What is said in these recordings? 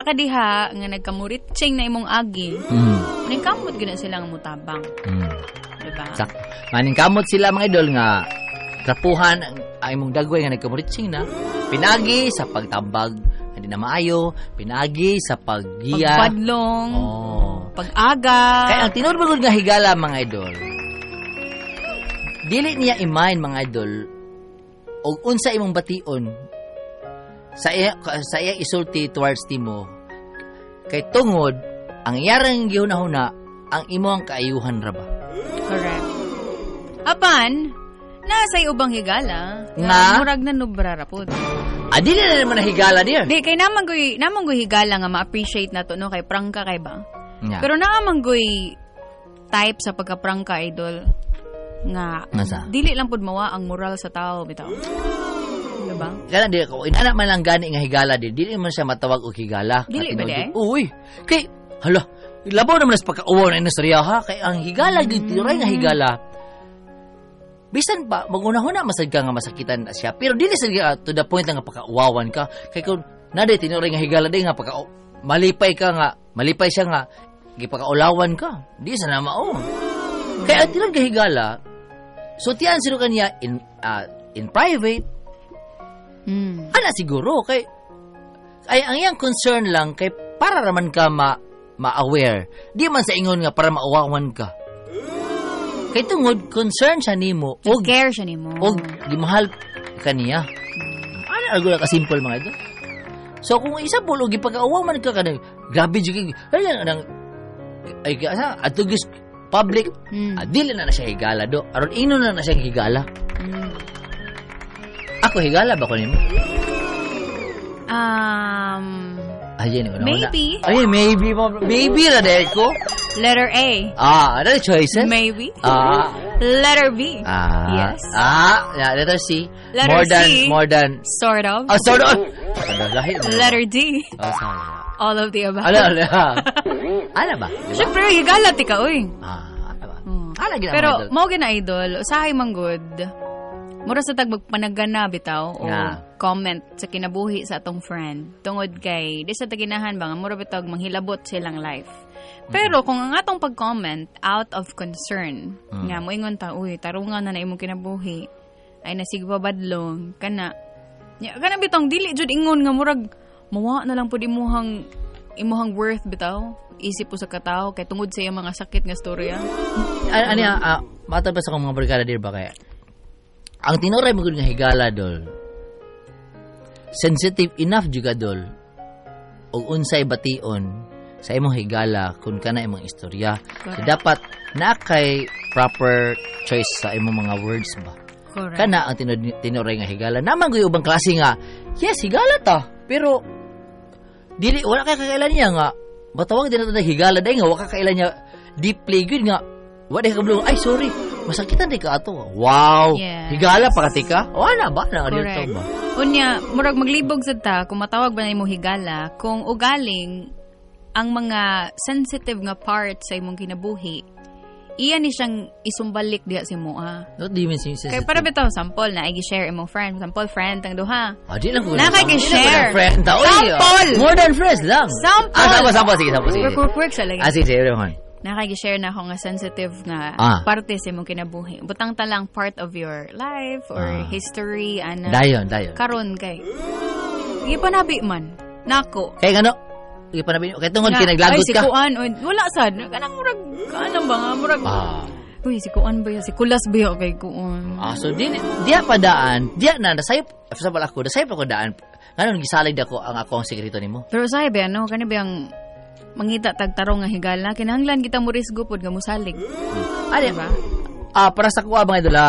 ka diha nga nagkamuritsing na imong agi. Maning kamot gina sila nga mutabang. Diba? Maning kamot sila mga idol nga trapuhan ang imong dagway nga nagkamuritsing na. Pinagi sa pagtambag hindi na maayo, pinagi sa paggiya, pagpadlong, pag-aga. Kaya ang tinurugod nga higala mga idol, dili niya imahin mga idol og unsa imong bation sa iya isulti towards timo kay tungod ang iyarang gihunahuna ang imong kaayuhan ra ba. Correct. Apan nasay ubang higala nga murag na nubrara pod. Dili na naman higala dir. Di kay naman goy higala nga ma-appreciate nato no kay prangka kay ba. Yeah. Pero naman goy type sa pagka-prangka idol nga dili lang pud mawa ang moral sa tao bitaw. Diba? Kaya di ko inana man lang gani nga higala dili man siya matawag og higala. Dili ba di? Uy. Kay hala, labaw naman sa pagka-uwaw na inastorya ha kay ang higala tinuray nga higala. Bisan pa magunahuna masad ka nga masakitan na siya pero dili sa to the point nga pagka-uwawan ka kay kun naday tinuray nga higala day nga pagka malipay siya nga gipaka-ulawan ka. Di sa na mao. Kaya ang tinag higala so tiyan sino kanya in private. Ana siguro kay ay ang iyang concern lang kay para raman ka ma-aware. Di man sa ingon nga para mauwawan ka. Kay tungod concern siya nimo og care siya nimo. Og gimahal kaniya. Ana agula ka simple mga ito. So kung isa pulo gipag-awaw man ka kanang grabe jud ay atugis public dili na siya higala do aron ino na siya higala. Ako higala ba ko nimo? Ayan ko na. Maybe. Ay, maybe na dahil ko. Letter A. Ano yung choices? Maybe. Letter B. Yes. Yeah, letter C. Letter C. More than. Sort of. Sort of. Letter D. Sorry. All of the above. Ano ba? Siyempre, higala tika, uy. Ano ba? Pero, mao gina idol, usahay man good. Mura sa tagmagpanagana bitaw o comment sa kinabuhi sa atong friend. Tungod kay, di sa taginahan ba, mura bitaw manghilabot silang life. Pero kung ang atong pag-comment out of concern, nga moingon ta, uy, tarungan na imong kinabuhi, ay nasigbabadlong, kana bitong dili jud ingon nga murag, mawa na lang po imuhang worth bitaw. Isip po sa katao, kay tungod sa iyang mga sakit nga storya. Matod ba sa kong mga barkada dir ba kaya? Ang tinuray mo nga higala dol sensitive enough juga dol og unsay bation sa imong higala kung kana imong istorya. So dapat na kay proper choice sa imong mga words ba. Correct. Kana ang tinuray nga higala. Naman gyud ubang klase nga yes higala ta pero dili wala kay kakailan niya nga batawag din nato higala day nga wala kakailan niya deeply good nga wa day kabulong ay sorry masakitan di ka ato. Wow. Yes. Higala pa ka? Wala ba? Correct. Ba? Unya, murag maglibog sa ta, kung matawag ba na mo higala, kung ugaling ang mga sensitive nga part sa imong kinabuhi, iyan ni siyang isumbalik diha si mo, Not even sensitive. Kaya para bitaw, sample na, i-share imong friend. Sample, friend, tang duha. Di lang ko. Nakikishare. Sample! More than friends lang. Sample! Sample. Sige. Quick sa lagi. Sige, everyone. Nakikishare na ako nga sensitive nga parte sa imong kinabuhi. Butang ta lang part of your life or history. Dayon. Karon kay. Sige pa nabi man. Nako. Kaya gano? Sige pa nabi. Kaya tungod kinaglagot ka. Ay, si Kuan. Wala sad. Kanang murag. Kanang ba nga? Murag. Uy, si Kuan ba yun? Si Kulas ba yun kay Kuan? So, diya pa daan. Diya na. Nasayop. Sa pala ako. Nasayop ako daan. Ngayon, gisalig ako ang akong sekreto ni mo. Pero sabi, kani ba yung mangita tagtarong nga higala, kinahanglan kita mo risgo pod nga musalig. Ano ba? Para sa kuha mga idol,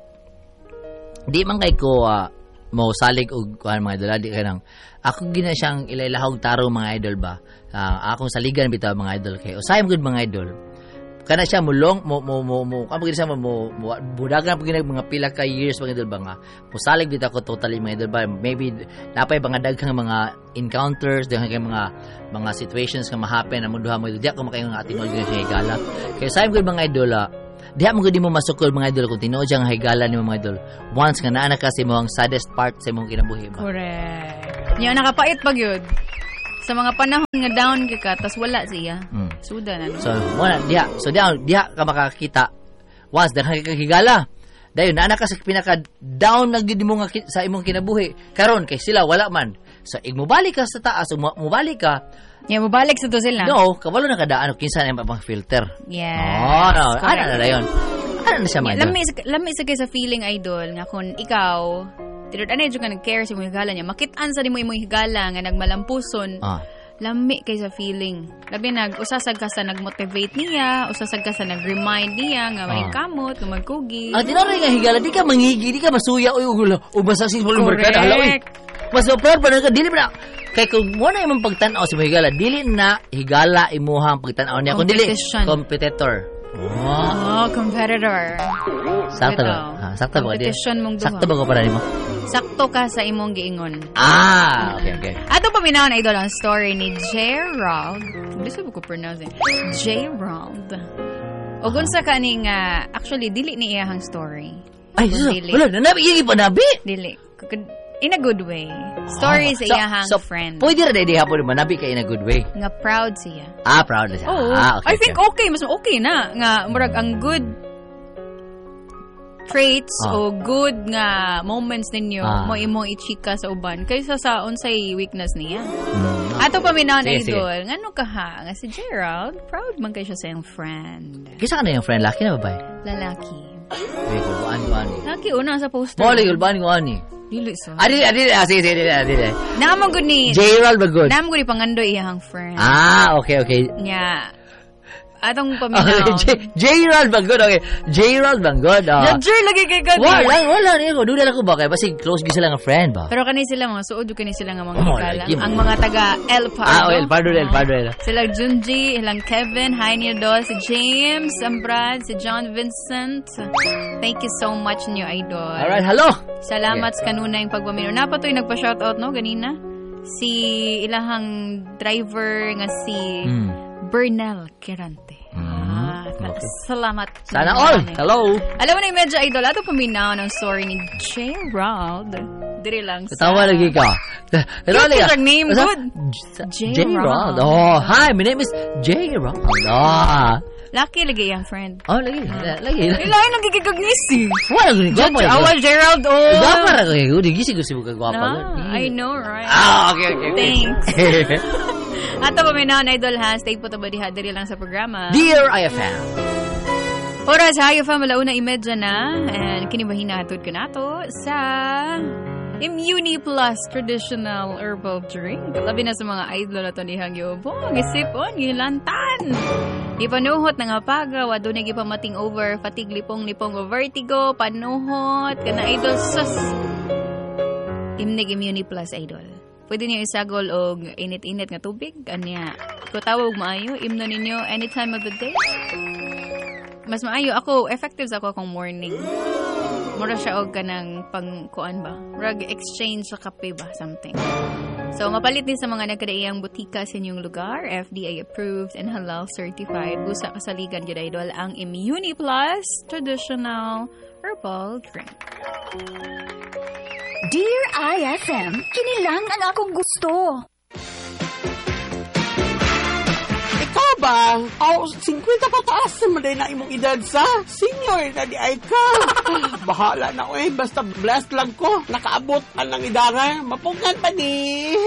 di man kay ko mo salig og kuha mga idol, di kanang ako gina siyang ilailahog tarong mga idol ba. Akong saligan bitaw mga idol kay usayam gud mga idol. Kana siya mulong mo kamo gid sa mo budagan pag mga pila ka years mga idol ba nga musalig bitaw ko totally mga idol ba maybe napay mga daghang mga encounters daghang kay mga situations nga ma-happen na duha mo diya ko makaingon nga tinuod gyud siya higala kay sayam gud mga idol diha mo gud mo masukol mga idol kung tinuod siya nga higala nimo mga idol once nga naa ka sa imong saddest part sa imong kinabuhi ba. Correct. Nya nakapait pag yun. Sa mga panahon nga down ka, tas wala siya. Suda na. So, wala, diha ka makakita. Once, dahil ka higala. Dahil, naana ka sa pinaka-down na gid mo nga sa imong kinabuhi. Karon kay sila, wala man. So, mubalik ka sa taas, mubalik ka. Yeah, mubalik sa to sila. No, kabalo na kadaan, kinsa na yung filter. Yes. No. Ano na yun? Ano na siya, mga idol? Lami sa sa feeling, idol, nga kung ikaw, tinod anay ka nag-care sa imong higala niya, makitaan sa imong higala nga nagmalampuson, lami kay sa feeling. Labi usasag ka sa nag-motivate niya, usasag ka sa nag-remind niya nga may kamot, nga magkugi. Ang tinoray nga higala, di ka mangigi, di ka masuya, o successful merkada. Mas proud pa na ka, dili pa na. Kaya kung muna imong pagtanaw sa higala, dili na higala imuhang pagtanaw niya. Kung dili, competitor. Competitor. Sakto ba? Sakto ba? Competition mong duha. Sakto ba ko para nimo? Sakto ka sa imong giingon. Okay. Ato paminaw na idol ang story ni Gerald. Hindi sa ko pronounce it. Gerald. O gunsa ka ning actually dili ni iyahang story. Ay, wala na nabi nabi. Dili. In a good way. Story sa iyahang friend. Pwede ra dai hapon manabi ka in a good way. Nga proud siya. Proud na siya. Okay. I think okay, mas okay na nga murag ang good traits o good nga moments ninyo mo imong ichika sa uban kaysa sa unsay weakness niya. Ato paminaw na idol, ngano ka ha nga si Gerald, proud man kay siya sa iyang friend. Kisa ka na yung friend, laki na babae? Lalaki. Laki una sa poster. Moli gulbaan ko ani. Dili so. Sige. Naamang gud ni Gerald ba good? Naamang gud ni pangandoy iyang friend. Okay. Nya. Atong paminaw. Gerald ba good? Okay. Gerald ba good? Judger lagi kay God. Wala niya ko. Dudala ko ba kay basi close gi sila nga friend ba? Pero kani sila mga suod kani sila nga mga higala. Ang mga taga El Pardo. El Pardo. Sila Junji, ilang Kevin, Hainio, si James, Brad, si John Vincent. Thank you so much niyo, idol. Alright, hello. Salamat sa kanuna yung pagpaminaw. Napatoy nagpa-shoutout no ganina. Si ilahang driver nga si Bernal Kirante. Salamat. Sana all. Hello. Alam mo na yung medyo idol. Ato paminaw ng story ni Gerald. Diri lang sa... Tawa lagi ka. Yung name, good. Gerald. Hi. My name is Gerald. Lucky lagi yung friend. Lagi. Ilahin ang gigigagnis. Wala ko ni gwapa. Awal Gerald. Gwapa ra ko. Digisi ko si gwapa. I know, right? Okay. Thanks. Ato paminaw na idol ha. Stay po taba diri lang sa programa. Dear IFM. Oras ha, IFM, malauna imedya na. And kinibahin natin ko nato sa Immuni Plus Traditional Herbal Drink. Labi na sa mga idol na ito ni Hangyobong. Isipon, gilantan. Ipanuhot ng apaga, wado na gipamating over, fatigue, lipong-lipong o vertigo, panuhot, kana idol, sus. Imnig Immuni Plus, idol. Pwede niyo isagol og init-init nga tubig. Anya, kung tawag maayo, imno ninyo any time of the day. Mas maayo ako, effective ako akong morning. Mura siya og kanang pangkuan ba? Rag exchange sa kape ba? Something. So, mapalit din sa mga nagkadaiyang butika sa inyong lugar. FDA approved and halal certified. Busa kasaligan yun, idol, ang Immuni Plus Traditional Herbal Drink. Dear IFM, kinilang ang akong gusto. Ikaw ba? 50 pataas naman din na imong edad sa senior na di ay ka. Bahala na basta blessed lang ko. Nakaabot ang idaran. Mapungan pa ni.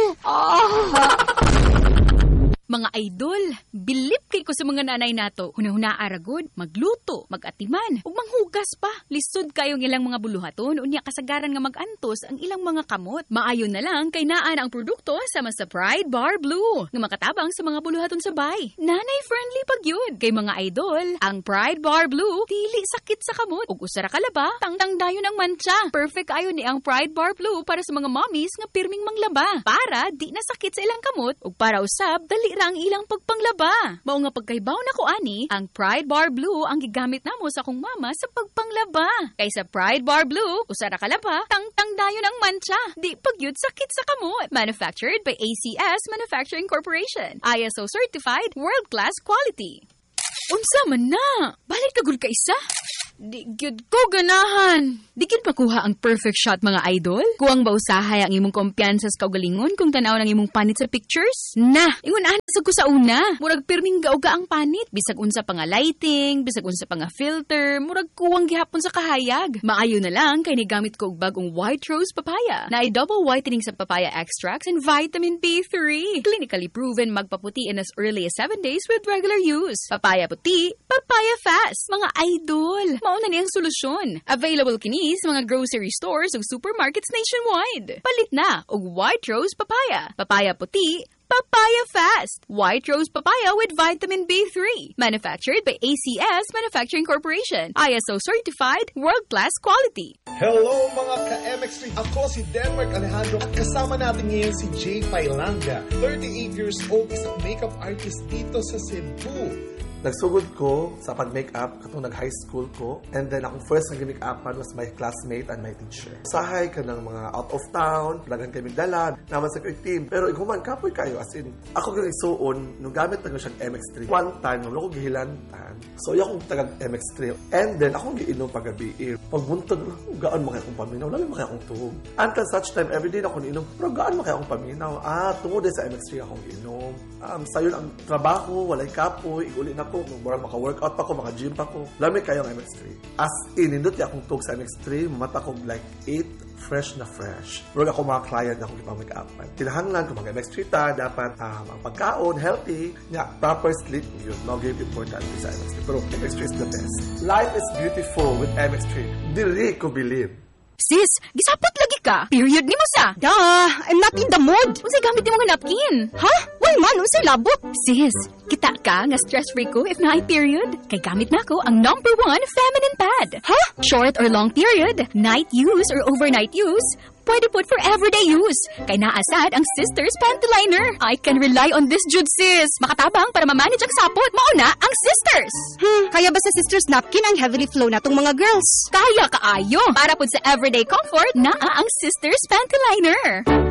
Mga idol, bilip kay ko sa mga nanay nato. Hunahuna aragod, magluto, magatiman, ug manghugas pa. Lisod kayong ilang mga buluhaton, unya kasagaran nga magantos ang ilang mga kamot. Maayon na lang kay naan ang produkto sama sa Pride Bar Blue, nga makatabang sa mga buluhaton sa bay. Nanay-friendly pag yun. Kay mga idol, ang Pride Bar Blue, dili sakit sa kamot. Ug usara kalaba, tangtang dayon ang mancha. Perfect ayon ni ang Pride Bar Blue para sa mga mommies nga pirming manglaba. Para di na sakit sa ilang kamot, ug para usab, dali ang ilang pagpanglaba. Mao nga pagkaibaw na ko ani, ang Pride Bar Blue ang gigamit namo sa akong mama sa pagpanglaba. Kaysa Pride Bar Blue, usara kalaba, tangtang dayon ang mancha. Di pagyud sakit sa kamot. Manufactured by ACS Manufacturing Corporation. ISO certified, world-class quality. Unsa man na? Balik ka gud ka isa? Di gyud ko ganahan. Di gyud makuha ang perfect shot mga idol. Kuwang ba usahay ang imong kumpiyansa sa kaugalingon kung tanaw ng imong panit sa pictures? Na, ingon anasag ko sa una. Murag pirming gauga ang panit. Bisag unsa pa nga lighting, bisag unsa pa nga filter, murag kuwang gihapon sa kahayag. Maayo na lang kay nigamit ko og bagong White Rose Papaya na ay double whitening sa papaya extracts and vitamin B3. Clinically proven magpaputi in as early as 7 days with regular use. Papaya puti, papaya fast. Mga idol, mauna niyang solusyon. Available kini sa mga grocery stores ug supermarkets nationwide. Palit na og White Rose Papaya. Papaya puti, papaya fast. White Rose Papaya with vitamin B3. Manufactured by ACS Manufacturing Corporation. ISO certified, world-class quality. Hello mga ka-MX3! Ako si Denmark Alejandro at kasama natin ngayon si Jay Pailanga. 38 years old, isang makeup artist dito sa Cebu. Nagsugod ko sa pag-makeup katong nag-high school ko. And then, akong first nag-makeupan was my classmate and my teacher. Sahay ka ng mga out of town, lagan kami dala, naman sa team. Pero iguman, kapoy kayo. As in, ako ganun isuon, nung gamit na siyang MX3. One time, nung ako gihilantan. So, yung akong taga-MX3. And then, akong giinom pag-gabi. Pagbuntag, gaan mo kaya akong paminaw? Lalo mo kaya akong tuhog. Until such time, everyday na akong inom. Pero gaan mo kaya akong paminaw? Tungod din sa MX3 akong inom. Sa yun ang trabaho, walay kapoy, iguli na ko, nung maka-workout pa ko, maka-gym pa ko. Lamig kayo ang MX3. As in, indot niya akong tug sa MX3, mata ko like 8, fresh na fresh. Pero ako mga client na akong ipang-make-upan. Tinahanglan kung mag-MX3 ta, dapat ang pagkaon, healthy, niya, proper sleep, yun, no game important sa MX3. Pero MX3 is the best. Life is beautiful with MX3. Dili ko believe. Sis, gisapot lagi ka. Period ni mo sa. I'm not in the mood. Unsay gamit ni mo nga napkin? Ha? Why man? Unsay labot? Sis, kita ka nga stress-free ko if na ay period. Kay gamit na ko ang #1 feminine pad. Ha? Short or long period, night use or overnight use, pwede put for everyday use. Kay naasad ang Sisters Panty Liner. I can rely on this jud, sis. Makatabang para ma-manage ang sapot. Mauna ang Sisters. Kaya ba sa Sisters Napkin ang heavily flow na tong mga girls? Kaya kaayo. Para pud sa everyday comfort, naa ang Sisters Panty Liner.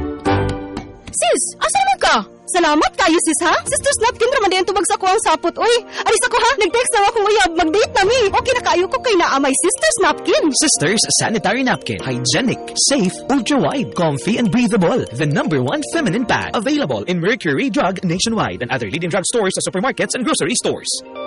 Sis, asa naman ka? Salamat kayo, sis, ha? Sisters Napkin, raman din tubag sa ko ang sapot. Uy, alis ako, ha? Nag-text na akong uyab. Mag-date nami. Okay na kayo ko kay naamay Sisters Napkin. Sisters Sanitary Napkin. Hygienic, safe, ultra-wide, comfy, and breathable. The #1 feminine pad. Available in Mercury Drug nationwide and other leading drug stores, supermarkets, and grocery stores.